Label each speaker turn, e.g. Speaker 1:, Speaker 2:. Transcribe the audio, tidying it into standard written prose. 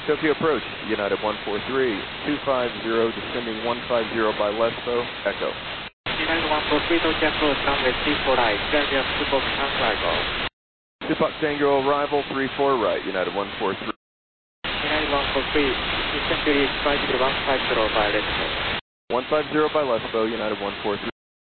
Speaker 1: Tokyo approach, United 143, 250, descending 150 by Lesbo, echo.
Speaker 2: United 143, Tokyo approach, runway 34 right, Delta Super arrival.
Speaker 1: Tupac Tango arrival, 34 right, United 143.
Speaker 2: United 143, descend to reach 150 by Lesbo.
Speaker 1: 150 by Lesbo, United 143.